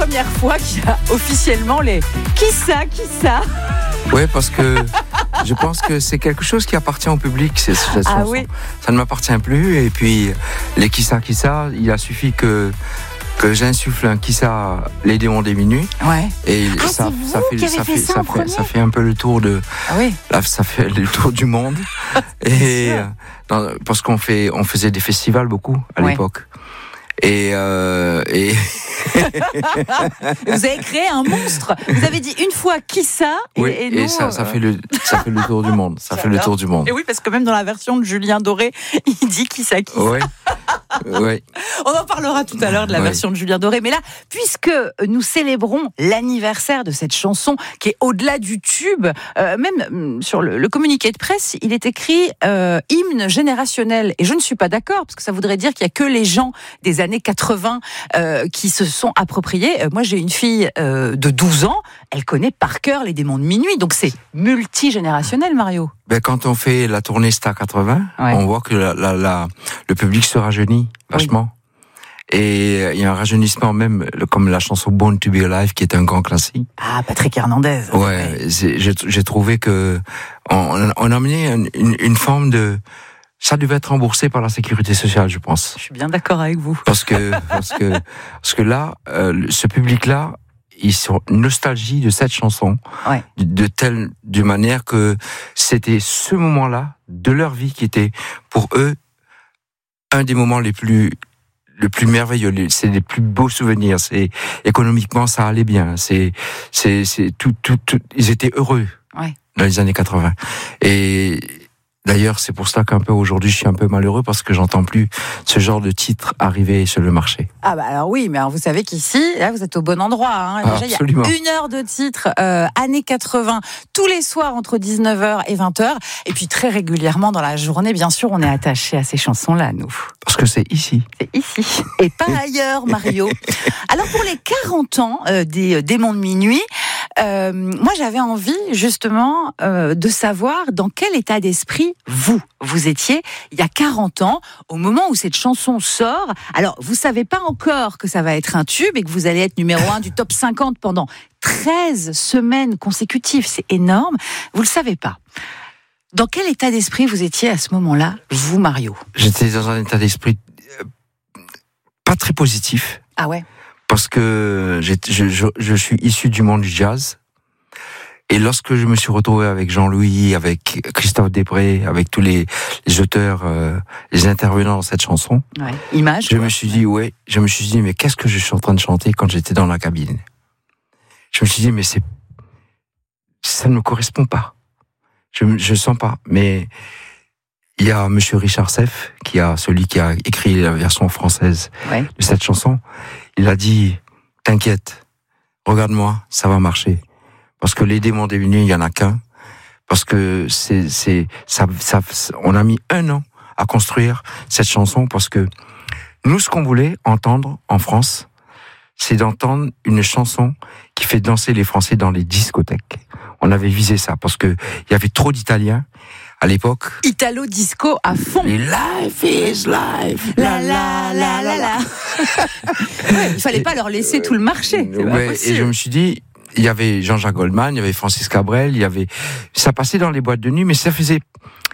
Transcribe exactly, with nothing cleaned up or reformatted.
Première fois qu'il y a officiellement les qui ça, qui ça. Oui, parce que je pense que c'est quelque chose qui appartient au public, cette chanson. Ah oui. Ça ne m'appartient plus. Et puis, les qui ça, qui ça, il a suffi que, que j'insuffle un qui ça, les démons des minuit. Ouais. Et ah, ça, c'est ça, vous fait, qui avez ça, fait fait, ça, ça, en fait, premier. ça fait un peu le tour de. Ah oui. Là, ça fait le tour du monde. Et dans, parce qu'on fait, on faisait des festivals beaucoup à Ouais. l'époque. Et, euh, et... Vous avez créé un monstre. Vous avez dit une fois qui ça et, oui, et, et nous, ça, ça euh... fait le, ça fait le tour du monde. Ça fait le tour du monde. Et oui, parce que même dans la version de Julien Doré, il dit qui ça, qui ça. Oui. Oui. On en parlera tout à l'heure de la oui. version de Julien Doré. Mais là, puisque nous célébrons l'anniversaire de cette chanson qui est au-delà du tube, euh, même sur le, le communiqué de presse, il est écrit euh, hymne générationnel. Et je ne suis pas d'accord, parce que ça voudrait dire qu'il n'y a que les gens des années quatre-vingts euh, qui se sont appropriés. Euh, moi, j'ai une fille euh, de douze ans, elle connaît par cœur les démons de minuit. Donc c'est multigénérationnel, Mario. Ben, quand on fait la tournée Star quatre-vingts, Ouais. on voit que la, la, la, le public se rajeunit vachement. Oui. Et il y a un rajeunissement même, comme la chanson Born to be Alive, qui est un grand classique. Ah, Patrick Hernandez. Ouais, ouais. J'ai, j'ai trouvé que on, on a amené une, une, une forme de... Ça devait être remboursé par la sécurité sociale, je pense. Je suis bien d'accord avec vous. Parce que, parce que, parce que là, euh, ce public-là, ils sont nostalgie de cette chanson, ouais. de, de telle de manière que c'était ce moment-là de leur vie qui était pour eux un des moments les plus le plus merveilleux, c'est les plus beaux souvenirs. C'est économiquement ça allait bien. C'est c'est c'est tout tout, tout ils étaient heureux ouais. dans les années quatre-vingts. Et d'ailleurs, c'est pour ça qu'un peu aujourd'hui, je suis un peu malheureux parce que j'entends plus ce genre de titre arriver sur le marché. Ah bah alors oui, mais alors vous savez qu'ici, là, vous êtes au bon endroit. Hein. Déjà, ah, absolument. Il y a une heure de titres euh, années quatre-vingts, tous les soirs entre dix-neuf heures et vingt heures. Et puis très régulièrement dans la journée, bien sûr, on est attaché à ces chansons-là, nous. Parce que c'est ici. C'est ici. Et pas ailleurs, Mario. Alors pour les quarante ans euh, des euh, Démons de minuit, euh, moi j'avais envie justement euh, de savoir dans quel état d'esprit vous, vous étiez il y a quarante ans, au moment où cette chanson sort. Alors, vous savez pas encore que ça va être un tube et que vous allez être numéro un du top cinquante pendant treize semaines consécutives. C'est énorme. Vous le savez pas. Dans quel état d'esprit vous étiez à ce moment-là, vous, Mario ? J'étais dans un état d'esprit pas très positif. Ah ouais ? Parce que j'ai, je, je, je suis issu du monde du jazz. Et lorsque je me suis retrouvé avec Jean-Louis, avec Christophe Desprez, avec tous les, les auteurs, euh, les intervenants dans cette chanson, ouais. Image, je quoi. me suis dit, ouais, je me suis dit, mais qu'est-ce que je suis en train de chanter quand j'étais dans la cabine ? Je me suis dit, mais c'est, ça ne me correspond pas. Je, je sens pas. Mais il y a Monsieur Richard Seff, qui a celui qui a écrit la version française ouais. de cette chanson. Il a dit, t'inquiète, regarde-moi, ça va marcher. Parce que les démons des minuit, il y en a qu'un. Parce que c'est, c'est, ça, ça, on a mis un an à construire cette chanson parce que nous, ce qu'on voulait entendre en France, c'est d'entendre une chanson qui fait danser les Français dans les discothèques. On avait visé ça parce que il y avait trop d'Italiens à l'époque. Italo disco à fond. Et life is life. La la la la la. Ouais, il fallait pas leur laisser tout le marché. C'est ouais, pas possible. Et je me suis dit. Il y avait Jean-Jacques Goldman, il y avait Francis Cabrel, il y avait, ça passait dans les boîtes de nuit, mais ça faisait